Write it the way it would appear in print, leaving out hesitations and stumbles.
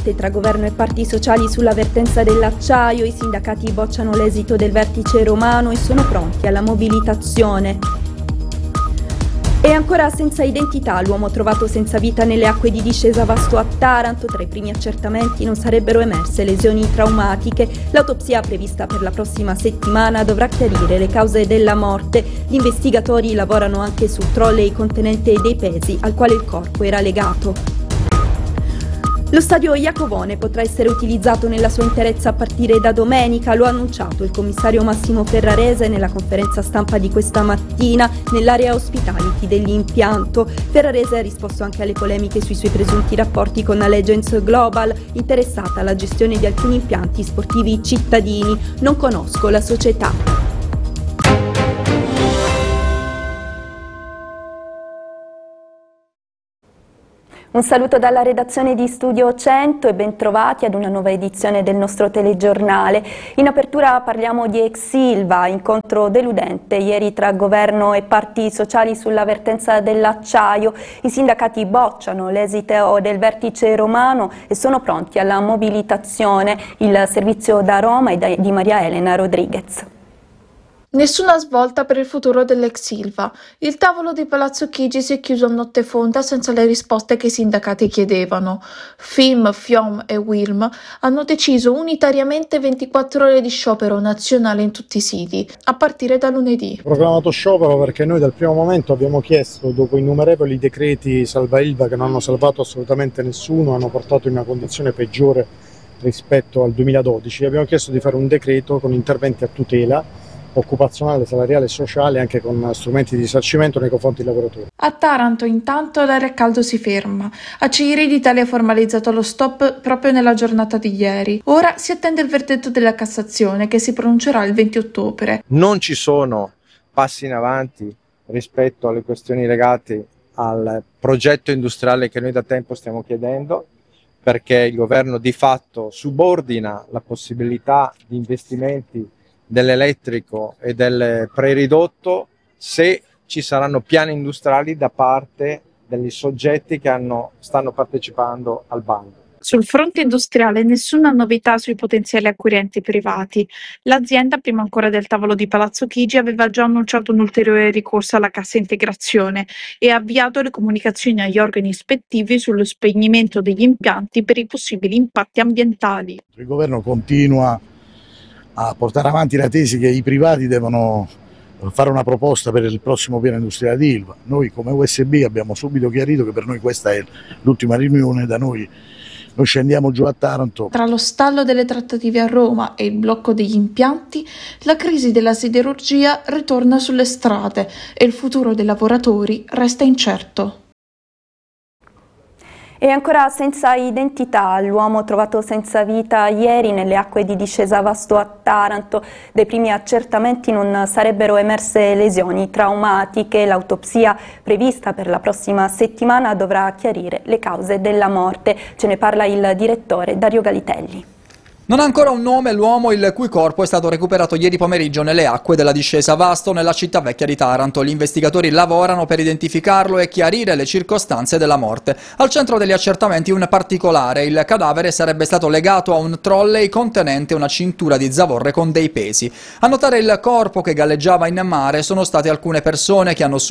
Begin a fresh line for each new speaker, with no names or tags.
lite tra governo e parti sociali sulla vertenza dell'acciaio, i sindacati bocciano l'esito del vertice romano e sono pronti alla mobilitazione. E ancora senza identità, l'uomo trovato senza vita nelle acque di discesa Vasto a Taranto. Tra i primi accertamenti non sarebbero emerse lesioni traumatiche. L'autopsia prevista per la prossima settimana dovrà chiarire le cause della morte. Gli investigatori lavorano anche sul trolley contenente dei pesi al quale il corpo era legato. Lo stadio Iacovone potrà essere utilizzato nella sua interezza a partire da domenica, lo ha annunciato il commissario Massimo Ferrarese nella conferenza stampa di questa mattina nell'area hospitality dell'impianto. Ferrarese ha risposto anche alle polemiche sui suoi presunti rapporti con Allegiance Global, interessata alla gestione di alcuni impianti sportivi cittadini. Non conosco la società. Un saluto dalla redazione di Studio 100 e bentrovati ad una nuova edizione del nostro telegiornale. In apertura parliamo di ex Ilva, incontro deludente ieri tra governo e parti sociali sulla vertenza dell'acciaio. I sindacati bocciano l'esito del vertice romano e sono pronti alla mobilitazione. Il servizio da Roma è di Maria Elena Rodriguez.
Nessuna svolta per il futuro dell'ex Ilva. Il tavolo di Palazzo Chigi si è chiuso a notte fonda senza le risposte che i sindacati chiedevano. FIM, FIOM e WILM hanno deciso unitariamente 24 ore di sciopero nazionale in tutti i siti, a partire da lunedì.
Proclamato sciopero perché noi dal primo momento abbiamo chiesto, dopo innumerevoli decreti salva Ilva che non hanno salvato assolutamente nessuno, hanno portato in una condizione peggiore rispetto al 2012, abbiamo chiesto di fare un decreto con interventi a tutela occupazionale, salariale e sociale, anche con strumenti di risarcimento nei confronti dei lavoratori.
A Taranto intanto l'aria a caldo si ferma. Acciaierie d'Italia ha formalizzato lo stop proprio nella giornata di ieri. Ora si attende il verdetto della Cassazione che si pronuncerà il 20 ottobre.
Non ci sono passi in avanti rispetto alle questioni legate al progetto industriale che noi da tempo stiamo chiedendo, perché il governo di fatto subordina la possibilità di investimenti dell'elettrico e del preridotto se ci saranno piani industriali da parte degli soggetti che stanno partecipando al bando.
Sul fronte industriale nessuna novità sui potenziali acquirenti privati. L'azienda, prima ancora del tavolo di Palazzo Chigi, aveva già annunciato un ulteriore ricorso alla cassa integrazione e ha avviato le comunicazioni agli organi ispettivi sullo spegnimento degli impianti per i possibili impatti ambientali.
Il governo continua a portare avanti la tesi che i privati devono fare una proposta per il prossimo piano industriale di Ilva. Noi come USB abbiamo subito chiarito che per noi questa è l'ultima riunione, da noi scendiamo giù a Taranto.
Tra lo stallo delle trattative a Roma e il blocco degli impianti, la crisi della siderurgia ritorna sulle strade e il futuro dei lavoratori resta incerto.
E ancora senza identità, l'uomo trovato senza vita ieri nelle acque di discesa Vasto a Taranto. Dai primi accertamenti non sarebbero emerse lesioni traumatiche. L'autopsia prevista per la prossima settimana dovrà chiarire le cause della morte. Ce ne parla il direttore Dario Galitelli.
Non ha ancora un nome l'uomo il cui corpo è stato recuperato ieri pomeriggio nelle acque della discesa Vasto nella città vecchia di Taranto. Gli investigatori lavorano per identificarlo e chiarire le circostanze della morte. Al centro degli accertamenti un particolare: il cadavere sarebbe stato legato a un trolley contenente una cintura di zavorre con dei pesi. A notare il corpo che galleggiava in mare sono state alcune persone che hanno